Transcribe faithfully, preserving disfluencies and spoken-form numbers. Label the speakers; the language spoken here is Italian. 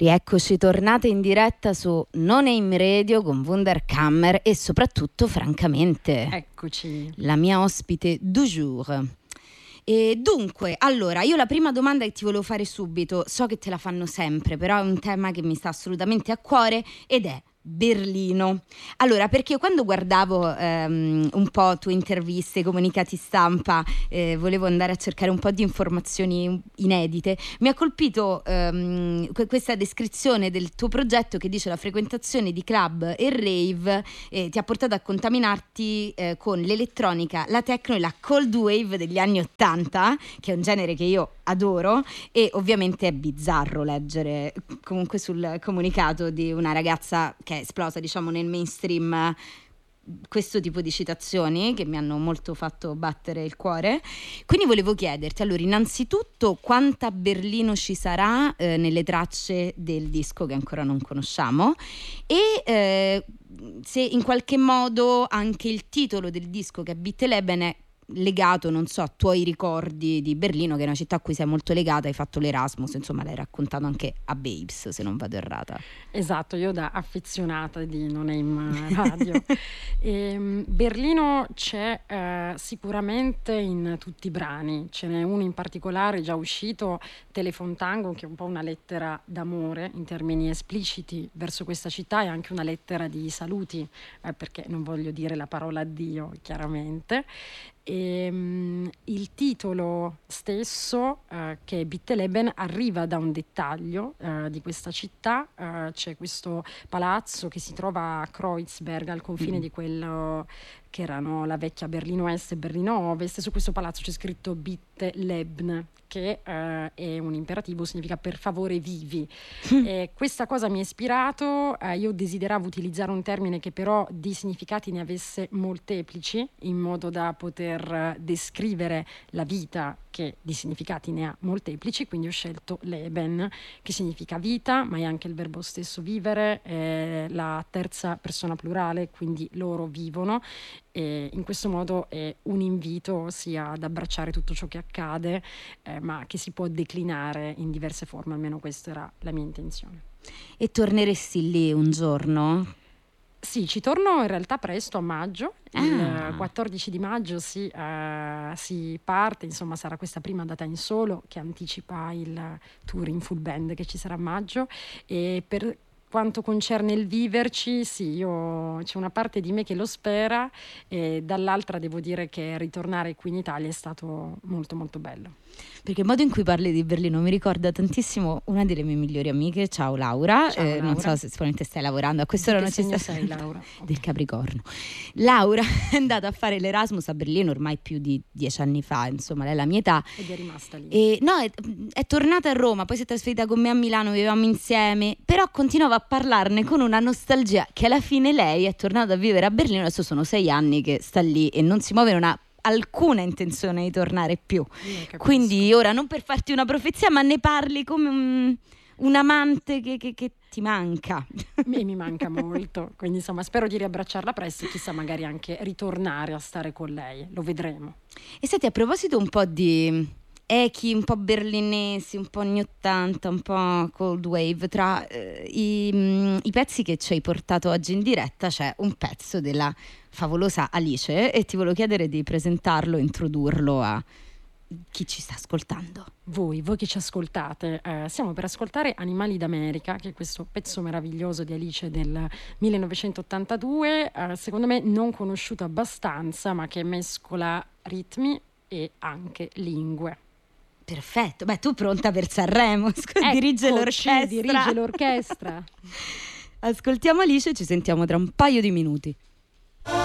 Speaker 1: Rieccoci tornate in diretta su No Name Radio con Wunderkammer e soprattutto, francamente,
Speaker 2: eccoci,
Speaker 1: la mia ospite du jour. E dunque, allora, io la prima domanda che ti volevo fare subito, so che te la fanno sempre, però è un tema che mi sta assolutamente a cuore ed è Berlino. Allora, perché io quando guardavo ehm, un po' tue interviste, comunicati stampa, eh, volevo andare a cercare un po' di informazioni inedite, mi ha colpito ehm, que- questa descrizione del tuo progetto che dice: la frequentazione di club e rave eh, ti ha portato a contaminarti eh, con l'elettronica, la techno e la cold wave degli anni ottanta, che è un genere che io adoro, e ovviamente è bizzarro leggere comunque sul comunicato di una ragazza che è esplosa, diciamo, nel mainstream questo tipo di citazioni che mi hanno molto fatto battere il cuore. Quindi volevo chiederti, allora, innanzitutto quanta Berlino ci sarà eh, nelle tracce del disco che ancora non conosciamo e eh, se in qualche modo anche il titolo del disco, che è Bitte Leben, è legato, non so, a tuoi ricordi di Berlino, che è una città a cui sei molto legata, hai fatto l'Erasmus, insomma l'hai raccontato anche a Babes, se non vado errata.
Speaker 2: Esatto, io da affezionata di No Name Radio. e, Berlino c'è eh, sicuramente in tutti i brani, ce n'è uno in particolare già uscito, Telefontango, che è un po' una lettera d'amore in termini espliciti verso questa città, e anche una lettera di saluti, eh, perché non voglio dire la parola addio, chiaramente. E, um, il titolo stesso, uh, che è Bitte Leben, arriva da un dettaglio uh, di questa città. Uh, c'è questo palazzo che si trova a Kreuzberg, al confine mm. di quello che erano la vecchia Berlino Est e Berlino Ovest, e su questo palazzo c'è scritto Bitte Leben, che uh, è un imperativo, significa per favore vivi. E questa cosa mi ha ispirato. Uh, io desideravo utilizzare un termine che però di significati ne avesse molteplici, in modo da poter descrivere la vita che di significati ne ha molteplici, quindi ho scelto Leben, che significa vita, ma è anche il verbo stesso vivere, è la terza persona plurale, quindi loro vivono, e in questo modo è un invito sia ad abbracciare tutto ciò che accade, eh, ma che si può declinare in diverse forme, almeno questa era la mia intenzione.
Speaker 1: E torneresti lì un giorno?
Speaker 2: Sì, ci torno in realtà presto, a maggio,
Speaker 1: ah.
Speaker 2: il quattordici di maggio si, uh, si parte, insomma sarà questa prima data in solo che anticipa il tour in full band che ci sarà a maggio. E per quanto concerne il viverci, sì, io, c'è una parte di me che lo spera, e dall'altra devo dire che ritornare qui in Italia è stato molto molto bello.
Speaker 1: Perché il modo in cui parli di Berlino mi ricorda tantissimo una delle mie migliori amiche, ciao Laura,
Speaker 2: ciao,
Speaker 1: eh,
Speaker 2: Laura.
Speaker 1: Non so se sicuramente stai lavorando, a quest'ora non ci sta...
Speaker 2: sei, Laura?
Speaker 1: Del Capricorno. Laura è andata a fare l'Erasmus a Berlino ormai più di dieci anni fa, insomma lei è la mia età.
Speaker 2: Ed è rimasta lì.
Speaker 1: E, no, è, è tornata a Roma, poi si è trasferita con me a Milano, vivevamo insieme, però continuava a parlarne con una nostalgia che alla fine lei è tornata a vivere a Berlino, adesso sono sei anni che sta lì e non si muove, non ha alcuna intenzione di tornare più. Quindi ora, non per farti una profezia, ma ne parli come un, un amante che, che, che ti manca.
Speaker 2: Mi, mi manca molto, quindi insomma spero di riabbracciarla presto e chissà magari anche ritornare a stare con lei, lo vedremo.
Speaker 1: E senti, a proposito un po' di echi un po' berlinesi, un po' anni ottanta, un po' cold wave, tra eh, i, mh, i pezzi che ci hai portato oggi in diretta c'è un pezzo della favolosa Alice, e ti volevo chiedere di presentarlo, introdurlo a chi ci sta ascoltando.
Speaker 2: Voi, voi che ci ascoltate, eh, stiamo per ascoltare Animali d'America, che è questo pezzo meraviglioso di Alice del millenovecentottantadue, eh, secondo me non conosciuto abbastanza, ma che mescola ritmi e anche lingue.
Speaker 1: Perfetto, beh, tu pronta per Sanremo,
Speaker 2: ecco,
Speaker 1: dirige l'orchestra.
Speaker 2: dirige l'orchestra.
Speaker 1: Ascoltiamo Alice e ci sentiamo tra un paio di minuti.